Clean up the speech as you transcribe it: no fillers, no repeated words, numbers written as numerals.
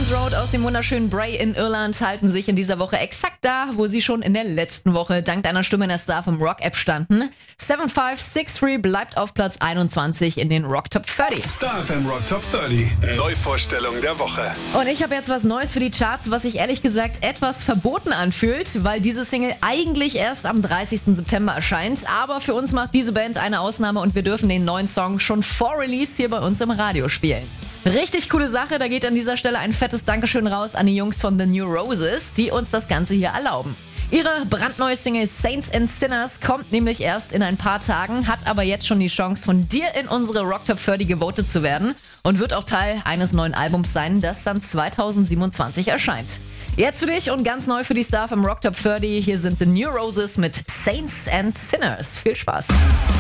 Kings Road aus dem wunderschönen Bray in Irland halten sich in dieser Woche exakt da, wo sie schon in der letzten Woche dank deiner Stimme in der Star vom Rock-App standen. 7563 bleibt auf Platz 21 in den Rock Top 30. Star FM Rock Top 30. Neuvorstellung der Woche. Und ich habe jetzt was Neues für die Charts, was sich ehrlich gesagt etwas verboten anfühlt, weil diese Single eigentlich erst am 30. September erscheint. Aber für uns macht diese Band eine Ausnahme und wir dürfen den neuen Song schon vor Release hier bei uns im Radio spielen. Richtig coole Sache, da geht an dieser Stelle ein fettes Dankeschön raus an die Jungs von The New Roses, die uns das Ganze hier erlauben. Ihre brandneue Single Saints and Sinners kommt nämlich erst in ein paar Tagen, hat aber jetzt schon die Chance, von dir in unsere Rock Top 30 gewotet zu werden und wird auch Teil eines neuen Albums sein, das dann 2027 erscheint. Jetzt für dich und ganz neu für die Star vom Rock Top 30, hier sind The New Roses mit Saints and Sinners. Viel Spaß!